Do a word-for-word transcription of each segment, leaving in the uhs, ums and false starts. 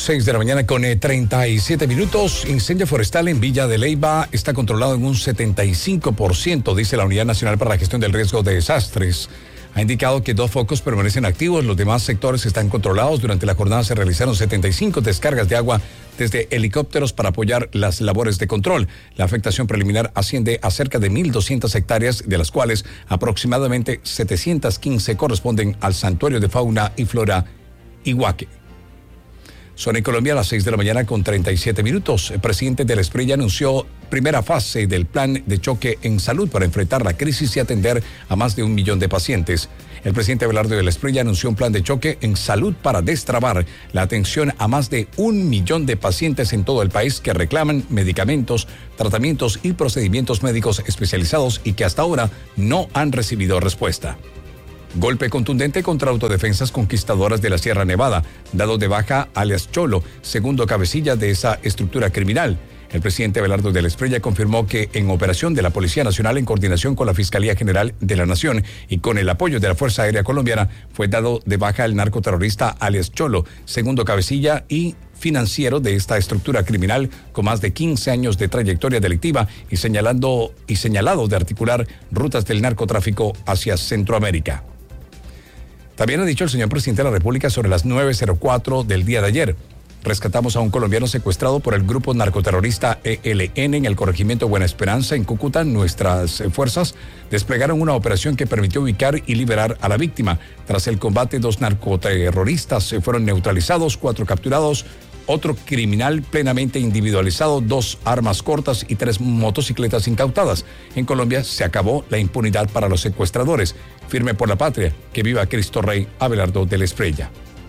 seis de la mañana con eh, treinta y siete minutos. Incendio forestal en Villa de Leyva está controlado en un setenta y cinco por ciento, dice la Unidad Nacional para la Gestión del Riesgo de Desastres. Ha indicado que dos focos permanecen activos, los demás sectores están controlados. Durante la jornada se realizaron setenta y cinco descargas de agua desde helicópteros para apoyar las labores de control. La afectación preliminar asciende a cerca de mil doscientas hectáreas, de las cuales aproximadamente setecientas quince corresponden al Santuario de Fauna y Flora Iguaque. Son en Colombia a las seis de la mañana con treinta y siete minutos. El presidente del Esprella anunció primera fase del plan de choque en salud para enfrentar la crisis y atender a más de un millón de pacientes. El presidente Abelardo del Esprella anunció un plan de choque en salud para destrabar la atención a más de un millón de pacientes en todo el país que reclaman medicamentos, tratamientos y procedimientos médicos especializados y que hasta ahora no han recibido respuesta. Golpe contundente contra autodefensas conquistadoras de la Sierra Nevada, dado de baja alias Cholo, segundo cabecilla de esa estructura criminal. El presidente Abelardo del Esprella confirmó que en operación de la Policía Nacional en coordinación con la Fiscalía General de la Nación y con el apoyo de la Fuerza Aérea Colombiana fue dado de baja el narcoterrorista alias Cholo, segundo cabecilla y financiero de esta estructura criminal con más de quince años de trayectoria delictiva y señalando y señalado de articular rutas del narcotráfico hacia Centroamérica. También ha dicho el señor presidente de la República sobre las nueve cero cuatro del día de ayer. Rescatamos a un colombiano secuestrado por el grupo narcoterrorista E L N en el corregimiento Buena Esperanza en Cúcuta. Nuestras fuerzas desplegaron una operación que permitió ubicar y liberar a la víctima. Tras el combate, dos narcoterroristas fueron neutralizados, cuatro capturados, otro criminal plenamente individualizado, dos armas cortas y tres motocicletas incautadas. En Colombia se acabó la impunidad para los secuestradores. Firme por la patria, que viva Cristo Rey. Abelardo del Esprella.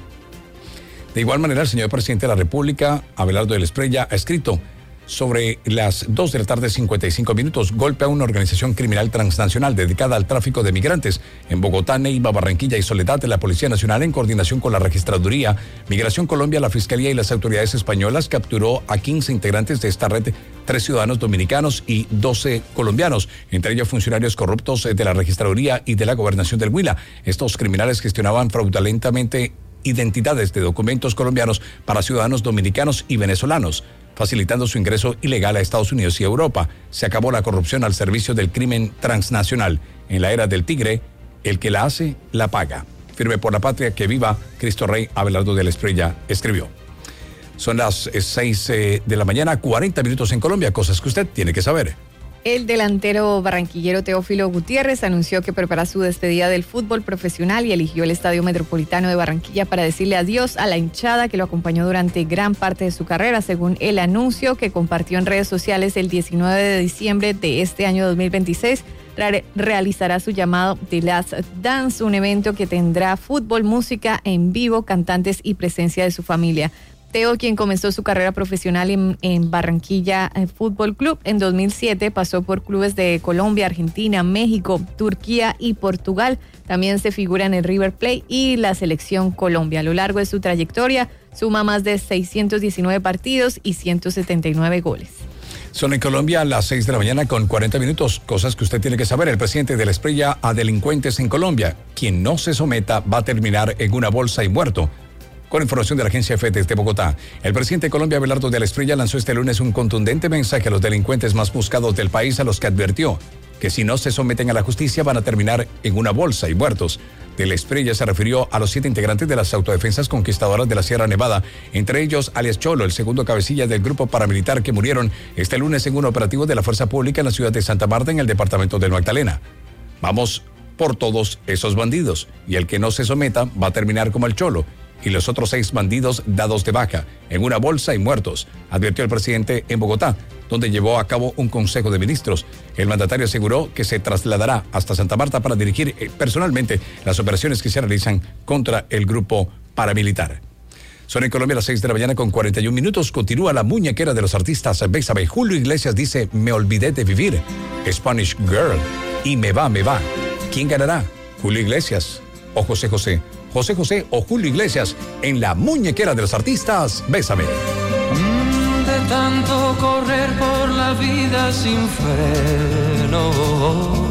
De igual manera, el señor presidente de la República, Abelardo del Esprella, ha escrito sobre las dos de la tarde, cincuenta y cinco minutos, golpe a una organización criminal transnacional dedicada al tráfico de migrantes. En Bogotá, Neiva, Barranquilla y Soledad, la Policía Nacional, en coordinación con la Registraduría, Migración Colombia, la Fiscalía y las autoridades españolas, capturó a quince integrantes de esta red, tres ciudadanos dominicanos y doce colombianos, entre ellos funcionarios corruptos de la Registraduría y de la Gobernación del Huila. Estos criminales gestionaban fraudulentamente identidades de documentos colombianos para ciudadanos dominicanos y venezolanos, facilitando su ingreso ilegal a Estados Unidos y Europa. Se acabó la corrupción al servicio del crimen transnacional. En la era del tigre, el que la hace, la paga. Firme por la patria, que viva Cristo Rey. Abelardo del Esprella escribió. Son las seis de la mañana, cuarenta minutos en Colombia, cosas que usted tiene que saber. El delantero barranquillero Teófilo Gutiérrez anunció que prepara su despedida del fútbol profesional y eligió el Estadio Metropolitano de Barranquilla para decirle adiós a la hinchada que lo acompañó durante gran parte de su carrera, según el anuncio que compartió en redes sociales el diecinueve de diciembre de este año dos mil veintiséis. Re- realizará su llamado The Last Dance, un evento que tendrá fútbol, música en vivo, cantantes y presencia de su familia. Teo, quien comenzó su carrera profesional en, en Barranquilla Fútbol Club en dos mil siete, pasó por clubes de Colombia, Argentina, México, Turquía y Portugal. También se figura en el River Plate y la Selección Colombia. A lo largo de su trayectoria, suma más de seiscientos diecinueve partidos y ciento setenta y nueve goles. Son en Colombia a las seis de la mañana con cuarenta minutos. Cosas que usted tiene que saber. El presidente del Esprella a delincuentes en Colombia. Quien no se someta va a terminar en una bolsa y muerto. Con información de la agencia F desde Bogotá, el presidente de Colombia, Abelardo del Esprella, lanzó este lunes un contundente mensaje a los delincuentes más buscados del país, a los que advirtió que si no se someten a la justicia van a terminar en una bolsa y muertos. Del Esprella se refirió a los siete integrantes de las autodefensas conquistadoras de la Sierra Nevada, entre ellos alias Cholo, el segundo cabecilla del grupo paramilitar, que murieron este lunes en un operativo de la Fuerza Pública en la ciudad de Santa Marta, en el departamento del Magdalena. Vamos por todos esos bandidos, y el que no se someta va a terminar como el Cholo y los otros seis bandidos dados de baja en una bolsa y muertos, advirtió el presidente en Bogotá, donde llevó a cabo un consejo de ministros. El mandatario aseguró que se trasladará hasta Santa Marta para dirigir personalmente las operaciones que se realizan contra el grupo paramilitar. Son en Colombia a las seis de la mañana con cuarenta y un minutos. Continúa la muñequera de los artistas Bésame. Julio Iglesias dice: me olvidé de vivir. Spanish Girl y Me va, me va. ¿Quién ganará? ¿Julio Iglesias o José José? José José o Julio Iglesias en la muñequera de los artistas Bésame. De tanto correr por la vida sin freno,